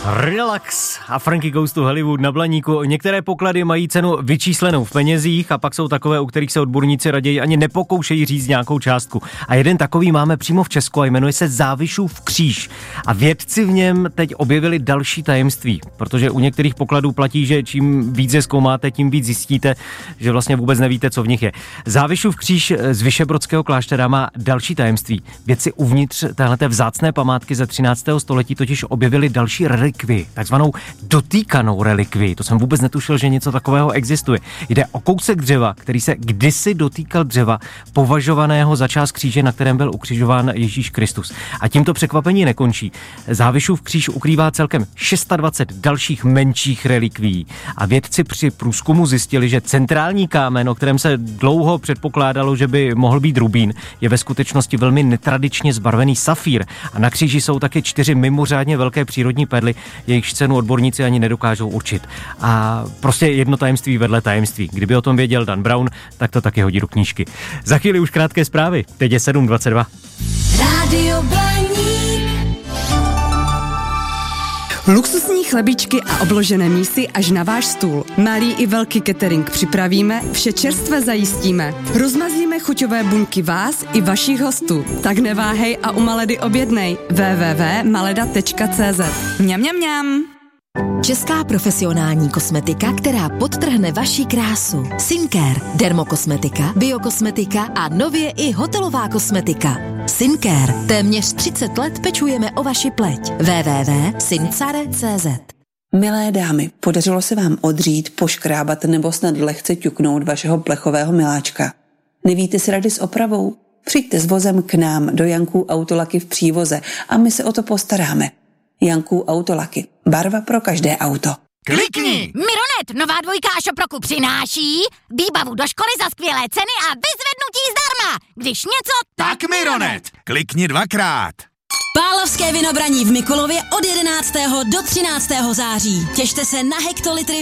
Relax a Frankie Goes to Hollywood na Blaníku. Některé poklady mají cenu vyčíslenou v penězích a pak jsou takové, u kterých se odborníci raději ani nepokoušejí říct nějakou částku. A jeden takový máme přímo v Česku a jmenuje se Závišův kříž. A vědci v něm teď objevili další tajemství, protože u některých pokladů platí, že čím víc je zkoumáte, tím víc zjistíte, že vlastně vůbec nevíte, co v nich je. Závišův kříž z Vyšebrodského kláštera má další tajemství. Vědci uvnitř téhleté vzácné památky ze 13. století totiž objevili další relikvii, takzvanou dotýkanou relikvii. To jsem vůbec netušil, že něco takového existuje. Jde o kousek dřeva, který se kdysi dotýkal dřeva, považovaného za část kříže, na kterém byl ukřižován Ježíš Kristus. A tímto překvapení nekončí. Závišův kříž ukrývá celkem 26 dalších menších relikvií. A vědci při průzkumu zjistili, že centrální kámen, o kterém se dlouho předpokládalo, že by mohl být rubín, je ve skutečnosti velmi netradičně zbarvený safír. A na kříži jsou také 4 mimořádně velké přírodní perly, jejichž cenu odborníci ani nedokážou určit. A prostě jedno tajemství vedle tajemství. Kdyby o tom věděl Dan Brown, tak to taky hodí do knížky. Za chvíli už krátké zprávy. Teď je 7:22. Rádio Blaník. Luxusní chlebičky a obložené mísy až na váš stůl. Malý i velký catering připravíme, vše čerstvé zajistíme. Rozmazlíme chuťové buňky vás i vašich hostů. Tak neváhej a u Maledy objednej. www.maleda.cz. Mňam, mňam, mňam. Česká profesionální kosmetika, která podtrhne vaši krásu. Sincare, dermokosmetika, biokosmetika a nově i hotelová kosmetika. Sincare. Téměř 30 let pečujeme o vaši pleť. www.sincare.cz. Milé dámy, podařilo se vám odřít, poškrábat nebo snad lehce ťuknout vašeho plechového miláčka? Nevíte si rady s opravou? Přijďte s vozem k nám do Janků Autolaky v Přívoze a my se o to postaráme. Janků Autolaky. Barva pro každé auto. Klikni! Mironet, nová dvojka Šoproku přináší výbavu do školy za skvělé ceny a vyzvednutí zdarma. Když něco, Tak Mironet! Klikni 2krát. Pálavské vinobraní v Mikulově od 11. do 13. září. Těšte se na hektolitry